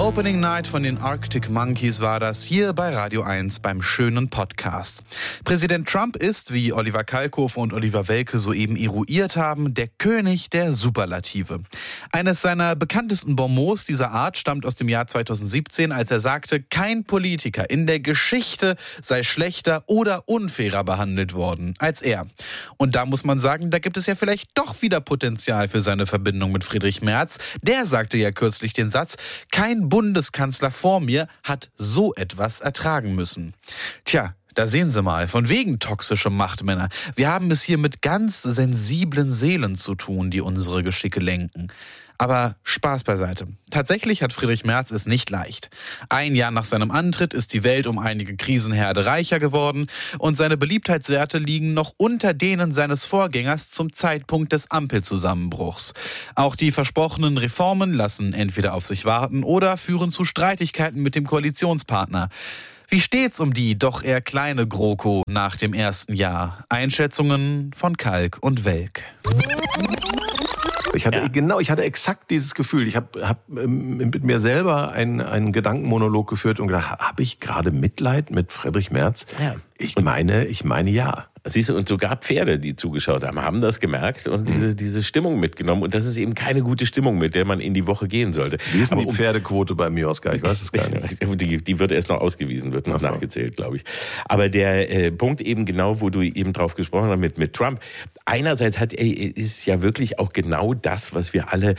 Opening Night von den Arctic Monkeys war das hier bei Radio 1 beim schönen Podcast. Präsident Trump ist, wie Oliver Kalkofe und Oliver Welke soeben eruiert haben, der König der Superlative. Eines seiner bekanntesten Bonmots dieser Art stammt aus dem Jahr 2017, als er sagte, kein Politiker in der Geschichte sei schlechter oder unfairer behandelt worden als er. Und da muss man sagen, da gibt es ja vielleicht doch wieder Potenzial für seine Verbindung mit Friedrich Merz. Der sagte ja kürzlich den Satz, kein Bundeskanzler vor mir hat so etwas ertragen müssen. Tja, da sehen Sie mal, von wegen toxische Machtmänner. Wir haben es hier mit ganz sensiblen Seelen zu tun, die unsere Geschicke lenken. Aber Spaß beiseite. Tatsächlich hat Friedrich Merz es nicht leicht. Ein Jahr nach seinem Antritt ist die Welt um einige Krisenherde reicher geworden und seine Beliebtheitswerte liegen noch unter denen seines Vorgängers zum Zeitpunkt des Ampelzusammenbruchs. Auch die versprochenen Reformen lassen entweder auf sich warten oder führen zu Streitigkeiten mit dem Koalitionspartner. Wie steht's um die doch eher kleine GroKo nach dem ersten Jahr? Einschätzungen von Kalk und Welk. Ich hatte exakt dieses Gefühl. Ich hab mit mir selber einen Gedankenmonolog geführt und gedacht, habe ich gerade Mitleid mit Friedrich Merz? Ja. Ich meine ja. Siehst du, und sogar Pferde, die zugeschaut haben das gemerkt und diese Stimmung mitgenommen. Und das ist eben keine gute Stimmung, mit der man in die Woche gehen sollte. Wie ist denn die Pferdequote bei Mioska? Ich weiß es gar nicht. Die wird erst noch ausgewiesen, wird noch nachgezählt, glaube ich. Aber der Punkt eben genau, wo du eben drauf gesprochen hast mit Trump. Einerseits ist ja wirklich auch genau das, was wir alle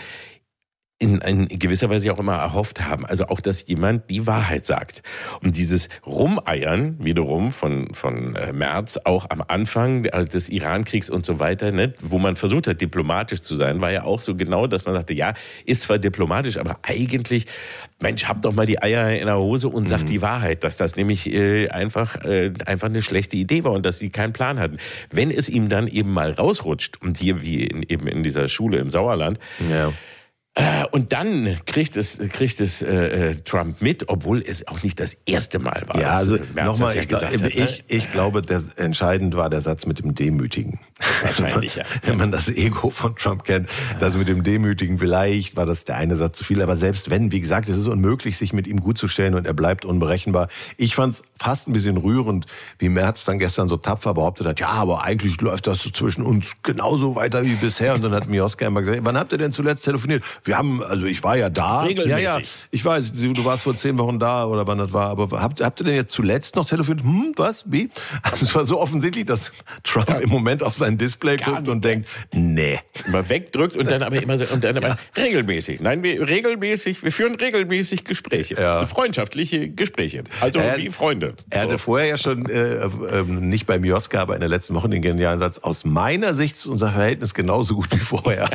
in gewisser Weise auch immer erhofft haben. Also auch, dass jemand die Wahrheit sagt. Und dieses Rumeiern wiederum von Merz auch am Anfang des Iran-Kriegs und so weiter, ne, wo man versucht hat, diplomatisch zu sein, war ja auch so genau, dass man sagte, ja, ist zwar diplomatisch, aber eigentlich, Mensch, hab doch mal die Eier in der Hose und sag die Wahrheit, dass das nämlich einfach eine schlechte Idee war und dass sie keinen Plan hatten. Wenn es ihm dann eben mal rausrutscht, und hier wie eben in dieser Schule im Sauerland, ja. Und dann kriegt es Trump mit, obwohl es auch nicht das erste Mal war. Ja, also nochmal, ich glaube, entscheidend war der Satz mit dem Demütigen. Wahrscheinlich, ja. Wenn man das Ego von Trump kennt, das mit dem Demütigen, vielleicht war das der eine Satz zu viel, aber selbst wenn, wie gesagt, es ist unmöglich, sich mit ihm gut zu stellen und er bleibt unberechenbar. Ich fand es fast ein bisschen rührend, wie Merz dann gestern so tapfer behauptet hat, ja, aber eigentlich läuft das so zwischen uns genauso weiter wie bisher. Und dann hat Mioska immer gesagt, wann habt ihr denn zuletzt telefoniert? Ich war ja da. Regelmäßig. Ja, ich weiß, du warst vor 10 Wochen da oder wann das war, aber habt ihr denn jetzt zuletzt noch telefoniert? Was? Wie? Also es war so offensichtlich, dass Trump im Moment auf sein Display guckt und denkt, nee. Immer wegdrückt und dann aber immer so, regelmäßig. Nein, wir führen regelmäßig Gespräche. Ja. Freundschaftliche Gespräche. Also wie Freunde. Er hatte vorher ja schon, nicht bei Mioska, aber in der letzten Woche den genialen Satz, aus meiner Sicht ist unser Verhältnis genauso gut wie vorher.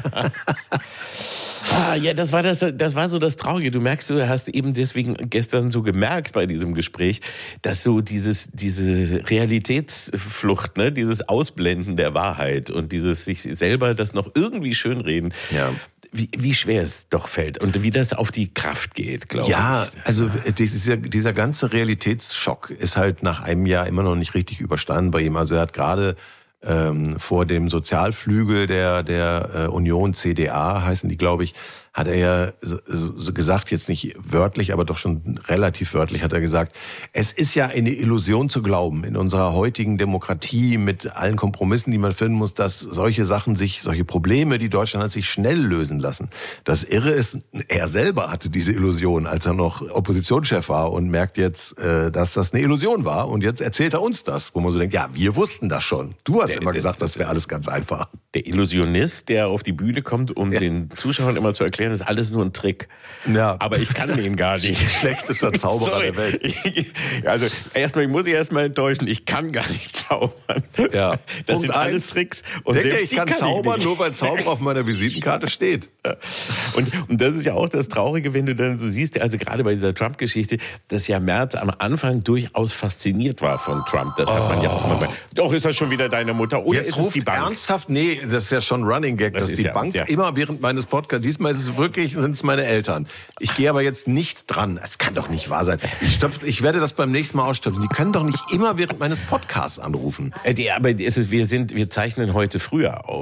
Ja, das war so das Traurige. Du merkst, du hast eben deswegen gestern so gemerkt bei diesem Gespräch, dass so diese Realitätsflucht, ne, dieses Ausblenden der Wahrheit und dieses sich selber das noch irgendwie schönreden, ja. Wie schwer es doch fällt und wie das auf die Kraft geht, glaube ich. Ja, also dieser ganze Realitätsschock ist halt nach einem Jahr immer noch nicht richtig überstanden bei ihm. Also er hat gerade vor dem Sozialflügel der Union, CDA heißen die, glaube ich, hat er ja so gesagt, jetzt nicht wörtlich, aber doch schon relativ wörtlich, hat er gesagt, es ist ja eine Illusion zu glauben in unserer heutigen Demokratie mit allen Kompromissen, die man finden muss, dass solche Probleme, die Deutschland hat, sich schnell lösen lassen. Das Irre ist, er selber hatte diese Illusion, als er noch Oppositionschef war und merkt jetzt, dass das eine Illusion war und jetzt erzählt er uns das, wo man so denkt, ja, wir wussten das schon. Du hast immer gesagt, das wäre alles ganz einfach. Der Illusionist, der auf die Bühne kommt, um den Zuschauern immer zu erklären, das ist alles nur ein Trick. Ja. Aber ich kann den gar nicht. Schlechtester Zauberer der Welt. Also ich muss erstmal enttäuschen, ich kann gar nicht zaubern. Ja. Das sind alles Tricks. Und denkt ihr, ich kann zaubern, nur weil Zauber auf meiner Visitenkarte steht? Und das ist ja auch das Traurige, wenn du dann so siehst, also gerade bei dieser Trump-Geschichte, dass ja Merz am Anfang durchaus fasziniert war von Trump. Das hat man ja auch mal. Doch, ist das schon wieder deine Mutter? Oder jetzt ist es die Bank? Ernsthaft? Nee, das ist ja schon Running Gag, dass die Bank immer während meines Podcasts, diesmal ist es wirklich, sind es meine Eltern. Ich gehe aber jetzt nicht dran. Es kann doch nicht wahr sein. Ich werde das beim nächsten Mal ausstöpseln. Die können doch nicht immer während meines Podcasts anrufen. Aber wir zeichnen heute früher auf.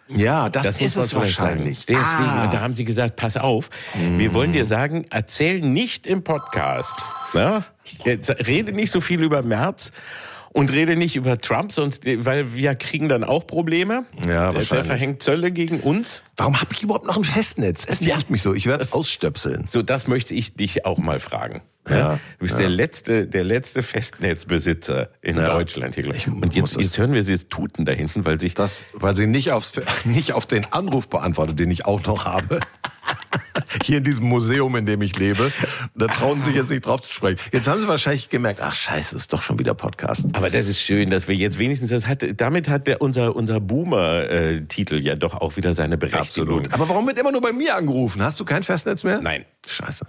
Ja, das ist es wahrscheinlich. Deswegen, und da haben sie gesagt, pass auf, wir wollen dir sagen, erzähl nicht im Podcast. Na? Jetzt rede nicht so viel über Merz. Und rede nicht über Trump, sonst, weil wir kriegen dann auch Probleme. Ja, der verhängt Zölle gegen uns. Warum habe ich überhaupt noch ein Festnetz? Es nervt mich so. Ich werde es ausstöpseln. So, das möchte ich dich auch mal fragen. Ja, du bist der letzte Festnetzbesitzer in Deutschland hier. Und jetzt hören wir sie jetzt tuten da hinten, weil sie nicht auf den Anruf beantwortet, den ich auch noch habe. Hier in diesem Museum, in dem ich lebe. Da trauen sie sich jetzt nicht drauf zu sprechen. Jetzt haben sie wahrscheinlich gemerkt, ach scheiße, ist doch schon wieder Podcast. Aber das ist schön, dass wir jetzt wenigstens damit hat unser Boomer-Titel ja doch auch wieder seine Berechtigung. Absolut. Aber warum wird immer nur bei mir angerufen? Hast du kein Festnetz mehr? Nein. Scheiße.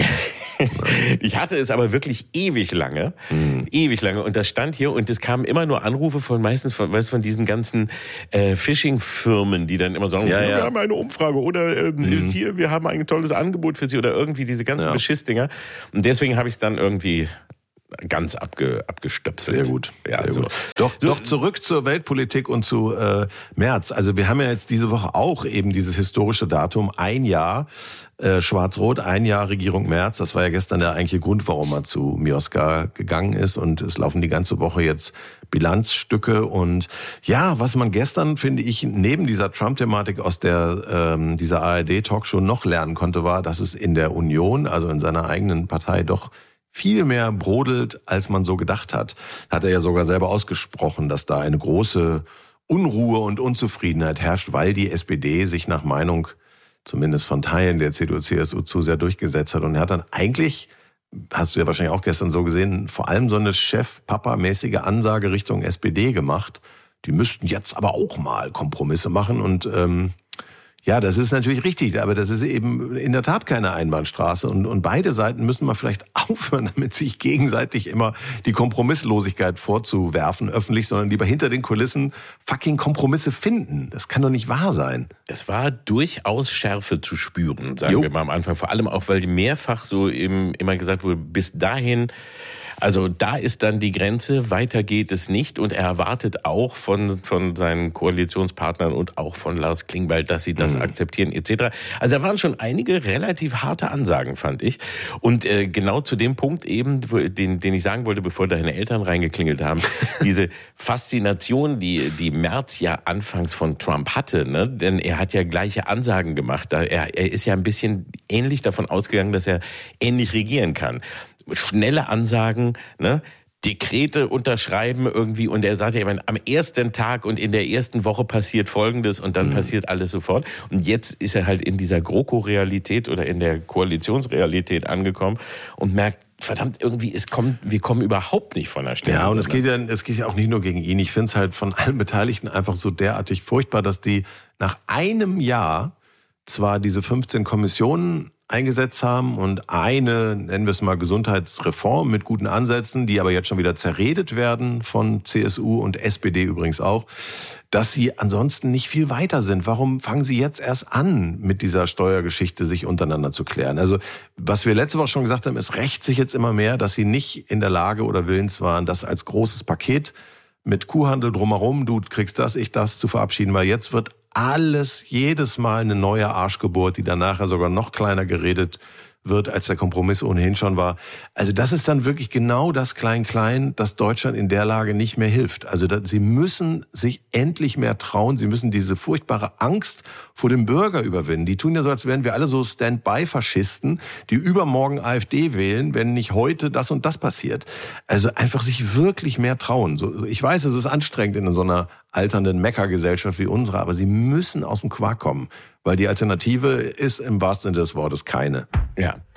Ich hatte es aber wirklich ewig lange. Ewig lange. Und das stand hier und es kamen immer nur Anrufe von diesen ganzen Phishing-Firmen, die dann immer sagen, wir haben eine Umfrage oder hier, wir haben ein tolles Angebot für Sie oder irgendwie diese ganzen Beschissdinger. Und deswegen habe ich es dann irgendwie ganz abgestöpselt. Sehr gut. Ja, sehr gut. Doch zurück zur Weltpolitik und zu Merz. Also wir haben ja jetzt diese Woche auch eben dieses historische Datum, 1 Jahr Schwarz-Rot, 1 Jahr Regierung Merz. Das war ja gestern der eigentliche Grund, warum er zu Mioska gegangen ist. Und es laufen die ganze Woche jetzt Bilanzstücke. Und ja, was man gestern, finde ich, neben dieser Trump-Thematik aus dieser ARD-Talkshow noch lernen konnte, war, dass es in der Union, also in seiner eigenen Partei, doch viel mehr brodelt, als man so gedacht hat. Hat er ja sogar selber ausgesprochen, dass da eine große Unruhe und Unzufriedenheit herrscht, weil die SPD sich nach Meinung zumindest von Teilen der CDU-CSU zu sehr durchgesetzt hat. Und er hat dann eigentlich, hast du ja wahrscheinlich auch gestern so gesehen, vor allem so eine Chef-Papa-mäßige Ansage Richtung SPD gemacht. Die müssten jetzt aber auch mal Kompromisse machen und ja, das ist natürlich richtig, aber das ist eben in der Tat keine Einbahnstraße. Und beide Seiten müssen mal vielleicht aufhören, damit sich gegenseitig immer die Kompromisslosigkeit vorzuwerfen, öffentlich, sondern lieber hinter den Kulissen fucking Kompromisse finden. Das kann doch nicht wahr sein. Es war durchaus Schärfe zu spüren, sagen wir mal am Anfang. Vor allem auch, weil mehrfach so immer gesagt wurde, bis dahin, also da ist dann die Grenze, weiter geht es nicht und er erwartet auch von seinen Koalitionspartnern und auch von Lars Klingbeil, dass sie das akzeptieren etc. Also da waren schon einige relativ harte Ansagen, fand ich. Und genau zu dem Punkt eben, den ich sagen wollte, bevor deine Eltern reingeklingelt haben, diese Faszination, die Merz ja anfangs von Trump hatte, ne? Denn er hat ja gleiche Ansagen gemacht. Er ist ja ein bisschen ähnlich davon ausgegangen, dass er ähnlich regieren kann. Schnelle Ansagen, ne? Dekrete unterschreiben irgendwie und er sagt ja immer, am ersten Tag und in der ersten Woche passiert Folgendes und dann passiert alles sofort. Und jetzt ist er halt in dieser GroKo-Realität oder in der Koalitionsrealität angekommen und merkt, verdammt, irgendwie, wir kommen überhaupt nicht von der Stelle. Ja, und es geht ja auch nicht nur gegen ihn. Ich finde es halt von allen Beteiligten einfach so derartig furchtbar, dass die nach einem Jahr zwar diese 15 Kommissionen eingesetzt haben und eine, nennen wir es mal Gesundheitsreform mit guten Ansätzen, die aber jetzt schon wieder zerredet werden von CSU und SPD übrigens auch, dass sie ansonsten nicht viel weiter sind. Warum fangen sie jetzt erst an, mit dieser Steuergeschichte sich untereinander zu klären? Also was wir letzte Woche schon gesagt haben, es rächt sich jetzt immer mehr, dass sie nicht in der Lage oder willens waren, das als großes Paket mit Kuhhandel drumherum, du kriegst das, ich das, zu verabschieden, weil jetzt wird alles jedes Mal eine neue Arschgeburt, die dann nachher sogar noch kleiner geredet wird, als der Kompromiss ohnehin schon war. Also das ist dann wirklich genau das Klein-Klein, das Deutschland in der Lage nicht mehr hilft. Also sie müssen sich endlich mehr trauen. Sie müssen diese furchtbare Angst vor dem Bürger überwinden. Die tun ja so, als wären wir alle so Stand-by-Faschisten, die übermorgen AfD wählen, wenn nicht heute das und das passiert. Also einfach sich wirklich mehr trauen. Ich weiß, es ist anstrengend in so einer alternden Meckergesellschaft wie unserer, aber sie müssen aus dem Quark kommen, weil die Alternative ist im wahrsten Sinne des Wortes keine. Ja.